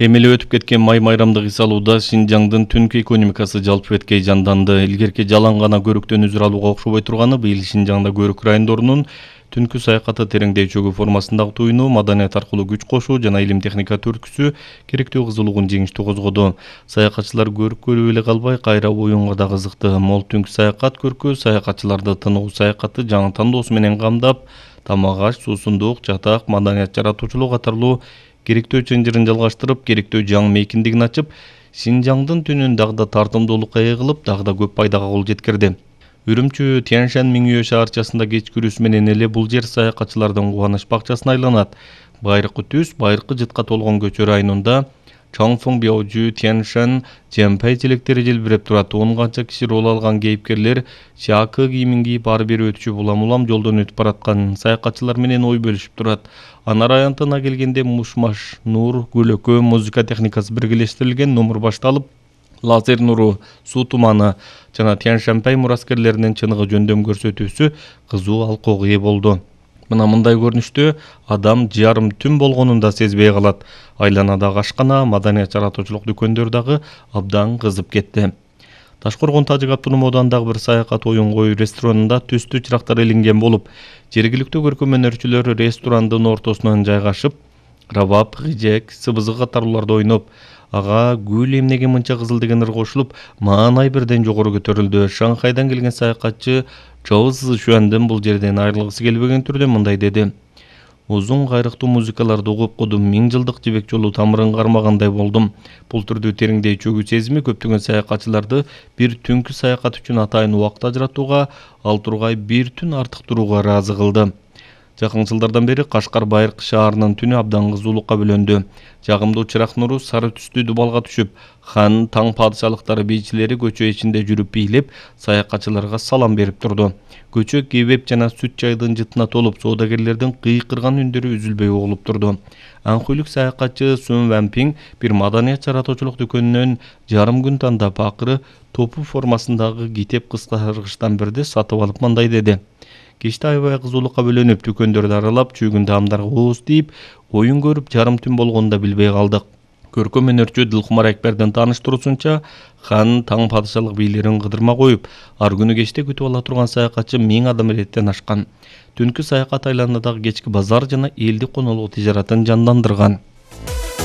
Эми эле өтүп кеткен май майрамдык ис алууда Шинжаңдын түнкү экономикасы жалпы беткей жанданды. Илгерки жалаң гана көрүктөн үзүр алууга окшобой турганы быйыл Шинжаңда көрүк райондорунун түнкү саякаты тереңдейчөгү формасындагы туюну, маданият аркылуу күч кошуу жана илим техника түрткүсү керектүү кызылуугун жеңиштүү козгоду. Саякатчылар көрүп көрүп эле калбай, кайра оюнга да кызыкты. Мол түнкү саякат көркү саякатчыларды тынуу саякатты жаңы тандоосу менен камдап, тамак аш, суусундук, жатак, маданият жаратуучулук катарлуу керектөө чынжырын жалгаштырып, керектөө жаңы мейкиндигин ачып, Шинжаңдын түнүн дагы да тартымдуулукка ээ кылып, дагы да көп пайдага кол жеткирди. Үрүмчү Тяньшань Миңюэ шаарчасында кечки үрүс менен эле бул жер саякатчылардын кубаныч бакчасына айланат. Байыркы түз, байыркы жытка толгон көчө районунда Чоңфың Бьоужу, Тяньшань, Жемпэй желектери желбиреп турат. 10 канча киши рол алган кейипкерлер чакы кийимин кийип ар бери өтүшүп улам жолдон өтүп бараткан саякатчылар менен ой бөлүшүп турат. Анар аянтына келгенде мушмаш, нур, гүлөкө, музыка техникасы биргелештирилген номур башталып, лазер нуру, суу туманы жана Тяньшаньпэй мураскерлеринин чыныгы жөндөм көрсөтүүсү кызуу алкоого ээ болду. Мына мындай көрүнүштө адам жарым түн болгонун да сезбей калат. Айланадагы ашкана, маданият жаратуучулук дүкөндөр дагы абдан кызып кетти. Ташкоргон Тажик автоном оодандагы бир саякат оюн кою ресторанында түстүү чырактар илинген болуп, жергиликтүү көркөм өнөрчүлөр ресторандын ортосунан жайгашып, рабап, гыжек, сыбызык катарлууларды ойноп, ага гүл эмнеге мынча кызыл деген ыр кошулуп, маанай бирден жогору көтөрүлдү. Шанхайдан келген саякатчы Чоу Цзышуандын бул жерден айрылгысы келбеген түрдө мындай деди: Узун кайрыктуу музыкаларды угуп кудум, 1000 жылдык жибек жолу тамырын кармагандай болдум. Бул түрдүү тереңдей чөгүү сезими көптөгөн саякатчыларды бир түнкү саякат үчүн атайын убакыт ажыратууга, ал тургай бир түн артык турууга ыраазы кылды. Жакын жылдардан бери Кашкар Байыркы шаарынын түнү абдан кызуулукка бөлөндү. Жагымдуу чырак нуру сары түстүү дубалга түшүп, хан, таң падышалыктары бийчилери көчө ичинде жүрүп бийлеп, саякатчыларга салам берип турду. Көчө кебеп жана сүт чайдын жытына толуп, соодагерлердин кыйкырган үндөрү үзүлбөй угулуп турду. Анхуйлук саякатчы Сун Ванпиң бир маданият жаратуучулук дүкөнүнөн жарым күн тандап, акыры топу формасындагы китеп кыскартгычтан бирди сатып алып мындай деди: Кечте аябай кызуулукка бөлөнүп, дүкөндөрдү аралап, чүйгүн таамдарга ооз тийип, оюн көрүп, жарым түн болгонун да билбей калдык. Көркөм өнөрчү Дылкмар Экбердин тааныштыруусунча, хан, таң падышалык бийлерин кыдырма коюп, ар күнү кечте күтүп ала турган саякатчы 1000 адам иреттен ашкан. Түнкү саякат айланадагы кечки базар жана элдик конолук тижаратын жандандырган.